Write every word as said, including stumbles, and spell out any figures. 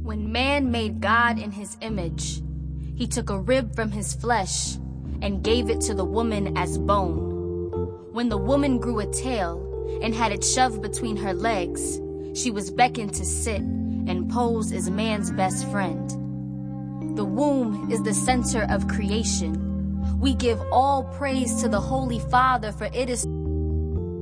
When man made God in his image, he took a rib from his flesh and gave it to the woman as bone. When the woman grew a tail and had it shoved between her legs, she was beckoned to sit and pose as man's best friend. The womb is the center of creation. We give all praise to the Holy Father, for it is